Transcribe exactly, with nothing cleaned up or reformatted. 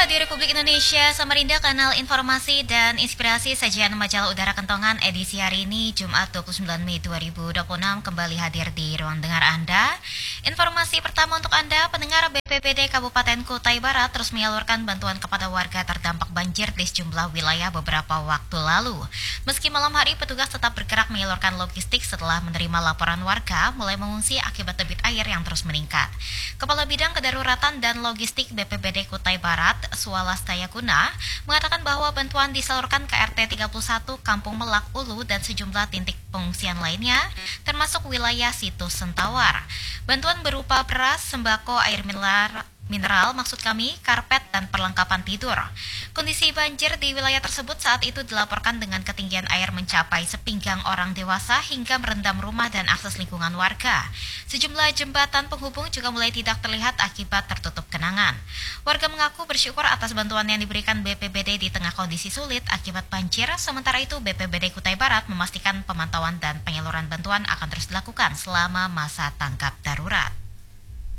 Radio Republik Indonesia, Samarinda, kanal informasi dan inspirasi. Sajian Majalah Udara Kentongan edisi hari ini Jumat dua puluh sembilan Mei dua ribu dua puluh enam kembali hadir di ruang dengar Anda. Informasi pertama untuk Anda, pendengar B P B D Kabupaten Kutai Barat terus menyalurkan bantuan kepada warga terdampak banjir di sejumlah wilayah beberapa waktu lalu. Meski malam hari petugas tetap bergerak menyalurkan logistik setelah menerima laporan warga mulai mengungsi akibat debit air yang terus meningkat. Kepala Bidang Kedaruratan dan Logistik B P B D Kutai Barat, Swalastaya Guna, mengatakan bahwa bantuan disalurkan ke R T tiga puluh satu Kampung Melak Ulu dan sejumlah titik pengungsian lainnya, termasuk wilayah Situs Sentawar. Bantuan berupa beras, sembako, air mineral, mineral maksud kami, karpet, dan perlengkapan tidur. Kondisi banjir di wilayah tersebut saat itu dilaporkan dengan ketinggian air mencapai sepinggang orang dewasa hingga merendam rumah dan akses lingkungan warga. Sejumlah jembatan penghubung juga mulai tidak terlihat akibat tertutup genangan. Warga mengaku bersyukur atas bantuan yang diberikan B P B D di tengah kondisi sulit akibat banjir. Sementara itu B P B D Kutai Barat memastikan pemantauan dan penyaluran bantuan akan terus dilakukan selama masa tanggap darurat.